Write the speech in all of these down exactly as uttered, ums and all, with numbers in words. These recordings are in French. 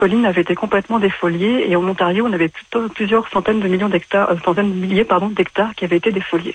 collines avaient été complètement défoliées et en Ontario, on avait plutôt plusieurs centaines de millions d'hectares, euh, centaines de milliers, pardon, d'hectares qui avaient été défoliés.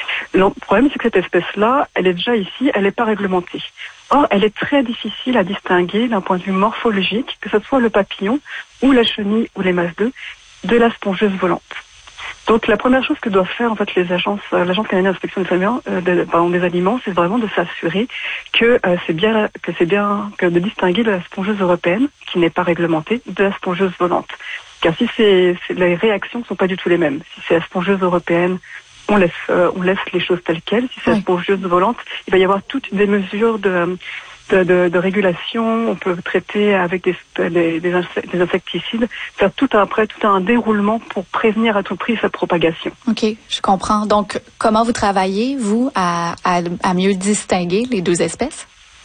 Le problème, c'est que cette espèce-là, elle est déjà ici, elle n'est pas réglementée. Or, elle est très difficile à distinguer d'un point de vue morphologique, que ce soit le papillon ou la chenille ou les masses d'œufs, de la spongieuse volante. Donc, la première chose que doivent faire en fait les agences, euh, l'agence canadienne d'inspection des aliments, euh, de, pardon, des aliments, c'est vraiment de s'assurer que euh, c'est bien, que c'est bien, que de distinguer la spongieuse européenne, qui n'est pas réglementée, de la spongieuse volante. Car si c'est, c'est les réactions ne sont pas du tout les mêmes. Si c'est la spongieuse européenne, on laisse, euh, on laisse les choses telles quelles. Si c'est oui. la spongieuse volante, il va y avoir toutes des mesures de De, de, de régulation, on peut traiter avec des, des, des, des insecticides, faire tout un, après tout un déroulement pour prévenir à tout prix sa propagation. OK, je comprends. Donc, comment vous travaillez, vous, à, à, à mieux distinguer les deux espèces?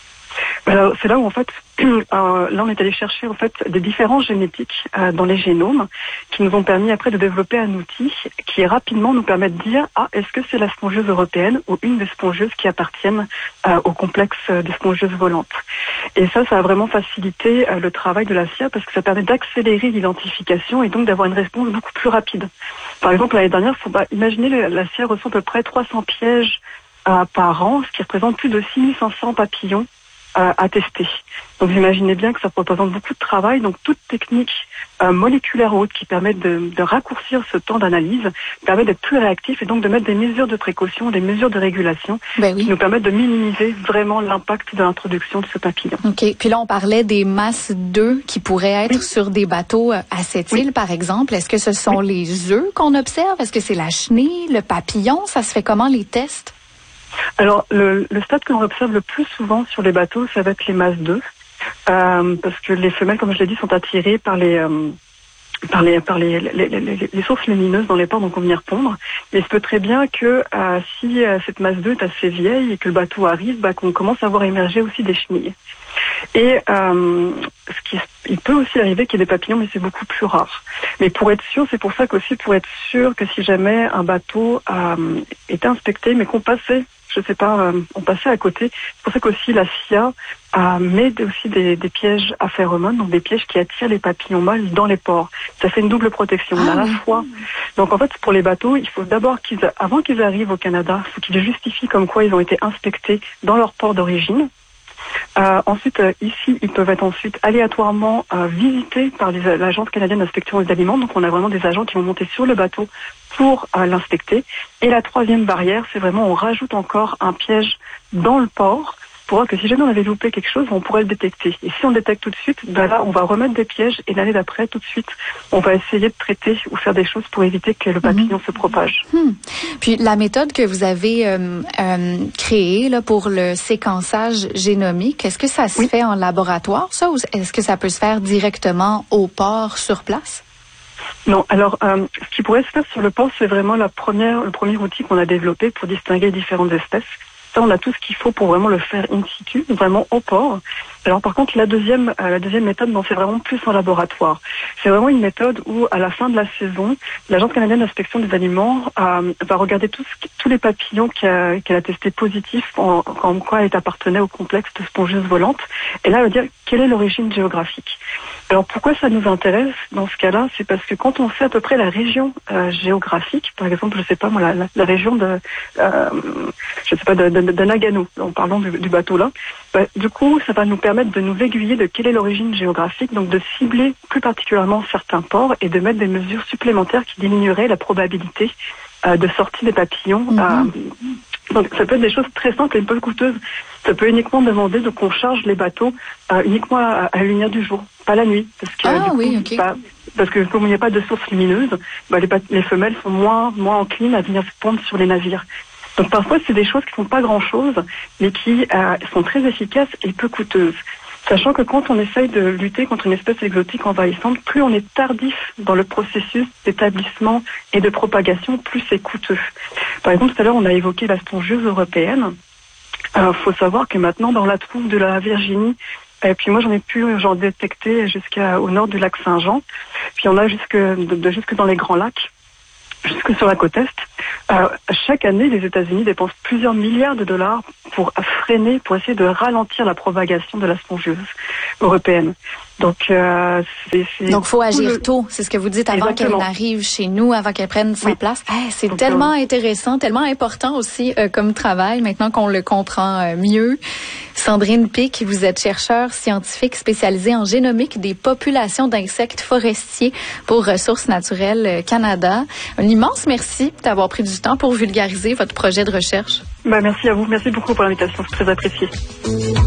Alors, c'est là où, en fait, euh, là, on est allé chercher, en fait, des différences génétiques euh, dans les génomes qui nous ont permis, après, de développer un outil qui, rapidement, nous permet de dire, ah, est-ce que c'est la spongieuse européenne ou une des spongieuses qui appartiennent euh, au complexe des spongieuses volantes. Et ça, ça a vraiment facilité euh, le travail de la C I A parce que ça permet d'accélérer l'identification et donc d'avoir une réponse beaucoup plus rapide. Par exemple, l'année dernière, faut bah, imaginer, la C I A reçoit à peu près trois cents pièges euh, par an, ce qui représente plus de six mille cinq cents papillons à tester. Donc vous imaginez bien que ça représente beaucoup de travail. Donc toute technique euh, moléculaire ou autre qui permet de, de raccourcir ce temps d'analyse permet d'être plus réactif et donc de mettre des mesures de précaution, des mesures de régulation ben oui. qui nous permettent de minimiser vraiment l'impact de l'introduction de ce papillon. OK. Puis là, on parlait des masses d'œufs qui pourraient être oui. sur des bateaux à cette île, oui. par exemple. Est-ce que ce sont oui. les œufs qu'on observe? Est-ce que c'est la chenille, le papillon? Ça se fait comment les tests? Alors, le, le stade que l'on observe le plus souvent sur les bateaux, ça va être les masses d'œufs, euh, parce que les femelles, comme je l'ai dit, sont attirées par les euh, par les par les, les, les, les, les sources lumineuses dans les ports, donc on vient répondre. Mais il se peut très bien que euh, si euh, cette masse d'œufs est assez vieille et que le bateau arrive, bah, qu'on commence à voir émerger aussi des chenilles. Et euh, ce qui, il peut aussi arriver qu'il y ait des papillons, mais c'est beaucoup plus rare. Mais pour être sûr, c'est pour ça qu'aussi pour être sûr que si jamais un bateau euh, était inspecté, mais qu'on passait, je sais pas, euh, on passait à côté, c'est pour ça qu'aussi la C I A euh, met aussi des, des pièges à phéromones, donc des pièges qui attirent les papillons mâles dans les ports. Ça fait une double protection. Ah, à la oui. fois. Donc en fait, pour les bateaux, il faut d'abord qu'ils, avant qu'ils arrivent au Canada, il faut qu'ils justifient comme quoi ils ont été inspectés dans leur port d'origine. Euh, ensuite, euh, ici, ils peuvent être ensuite aléatoirement euh, visités par les, l'Agence canadienne d'inspection des aliments. Donc, on a vraiment des agents qui vont monter sur le bateau pour euh, l'inspecter. Et la troisième barrière, c'est vraiment on rajoute encore un piège dans le port pour voir que si jamais on avait loupé quelque chose, on pourrait le détecter. Et si on le détecte tout de suite, ben là, on va remettre des pièges et l'année d'après, tout de suite, on va essayer de traiter ou faire des choses pour éviter que le papillon mmh. se propage. Mmh. Puis la méthode que vous avez euh, euh, créée là, pour le séquençage génomique, est-ce que ça se oui. fait en laboratoire, ça, ou est-ce que ça peut se faire directement au port sur place? Non, alors euh, ce qui pourrait se faire sur le port, c'est vraiment la première, le premier outil qu'on a développé pour distinguer différentes espèces. Ça, on a tout ce qu'il faut pour vraiment le faire in situ, vraiment au port. Alors par contre, la deuxième, euh, la deuxième méthode, non, c'est vraiment plus en laboratoire. C'est vraiment une méthode où, à la fin de la saison, l'Agence canadienne d'inspection des aliments euh, va regarder tous, tous les papillons qu'elle a, qu'elle a testés positifs, en, en quoi elle appartenait au complexe de spongieuses volantes. Et là, elle va dire quelle est l'origine géographique. Alors pourquoi ça nous intéresse dans ce cas-là? C'est parce que quand on sait à peu près la région euh, géographique, par exemple, je sais pas moi, la, la, la région de, euh, je sais pas, de, de, de Nagano, en parlant du, du bateau là, bah, du coup, ça va nous permettre de nous aiguiller de quelle est l'origine géographique, donc de cibler plus particulièrement certains ports et de mettre des mesures supplémentaires qui diminueraient la probabilité euh, de sortie des papillons. Mm-hmm. Euh, donc ça peut être des choses très simples et un peu coûteuses. Ça peut uniquement demander de qu'on charge les bateaux euh, uniquement à, à la lumière du jour, pas la nuit, parce que ah, du oui, coup, okay. bah, parce que comme il n'y a pas de source lumineuse, bah, les, les femelles sont moins moins enclines à venir pondre sur les navires. Donc parfois c'est des choses qui font pas grand-chose, mais qui euh, sont très efficaces et peu coûteuses. Sachant que quand on essaye de lutter contre une espèce exotique envahissante, plus on est tardif dans le processus d'établissement et de propagation, plus c'est coûteux. Par exemple, tout à l'heure, on a évoqué la spongieuse européenne. Il euh, faut savoir que maintenant, dans la troupe de la Virginie, et puis moi, j'en ai pu j'en détecter jusqu'au nord du lac Saint-Jean, puis on a jusque, de, de, jusque dans les Grands Lacs, jusque sur la côte Est. Euh, chaque année, les États-Unis dépensent plusieurs milliards de dollars pour freiner, pour essayer de ralentir la propagation de la spongieuse européenne. Donc, euh, c'est, c'est Donc, faut agir le... tôt. C'est ce que vous dites avant Exactement. qu'elle n'arrive chez nous, avant qu'elle prenne sa oui. place. Hey, c'est Donc, tellement euh... intéressant, tellement important aussi euh, comme travail, maintenant qu'on le comprend euh, mieux. Sandrine Pic, vous êtes chercheure scientifique spécialisée en génomique des populations d'insectes forestiers pour Ressources naturelles Canada. Un immense merci d'avoir pris du temps pour vulgariser votre projet de recherche. Ben, merci à vous. Merci beaucoup pour l'invitation. C'est très apprécié.